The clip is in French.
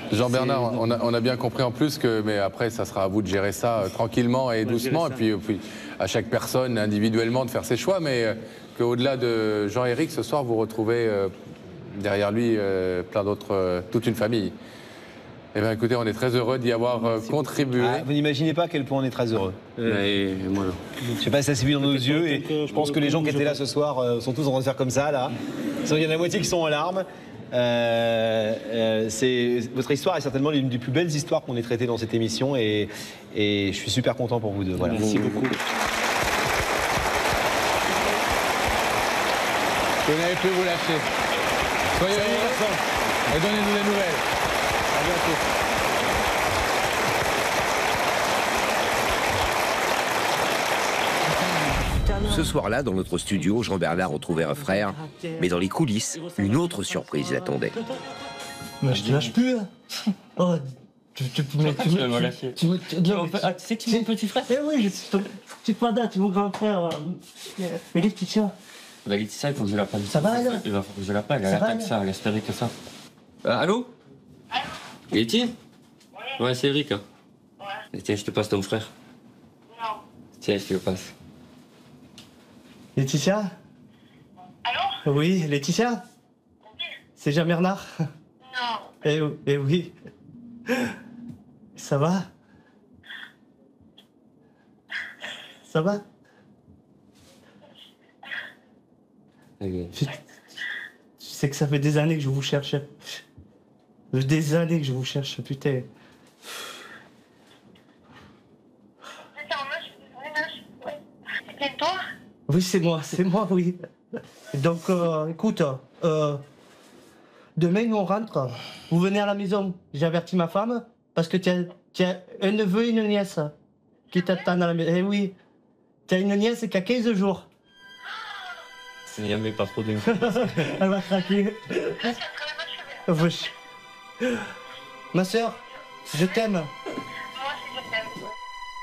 Jean-Bernard, on a bien compris en plus que, mais après, ça sera à vous de gérer ça tranquillement et doucement, et puis à chaque personne individuellement de faire ses choix, mais qu'au-delà de Jean-Éric, ce soir, vous retrouvez derrière lui plein d'autres, toute une famille. Eh bien, écoutez, on est très heureux d'y avoir contribué. Ah, vous n'imaginez pas à quel point on est très heureux. Je ne sais pas si ça s'est vu dans nos yeux, et je pense que les gens qui étaient là ce soir sont tous en train de faire comme ça, là. Il y en a la moitié qui sont en larmes. Votre histoire est certainement l'une des plus belles histoires qu'on ait traitées dans cette émission, et je suis super content pour vous deux. Voilà. Merci beaucoup. Vous n'avez plus vous lâcher. Soyez heureux et donnez-nous des nouvelles. À bientôt. Ce soir-là, dans notre studio, Jean-Bernard retrouvait un frère, mais dans les coulisses, une autre surprise l'attendait. Mais je te lâche plus. Oh, tu sais que c'est mon petit frère. Eh oui, tu pas date, mon grand frère. Mais Laetitia. Bah, Laetitia, il faut que je l'appelle. Ça va alors? Il va falloir que je l'appelle. Elle attaque ça, elle espérait que ça. Allô? Allô? Laetitia? Ouais, c'est Eric. Ouais. Tiens, je te passe ton frère. Non. Tiens, je te le passe. Laetitia? Allô? Oui, Laetitia? Oui. C'est Jean-Bernard? Non. Eh oui. Ça va? Ça va? Tu sais que ça fait des années que je vous cherche. Des années que je vous cherche, putain. C'est toi? Oui, c'est moi, oui. Donc, écoute, demain, nous, on rentre. Vous venez à la maison. J'ai averti ma femme, parce que tu as un neveu et une nièce qui t'attendent à la maison. Eh oui, tu as une nièce qui a 15 jours. C'est jamais pas trop dingue. Elle va craquer. Ma soeur, je t'aime.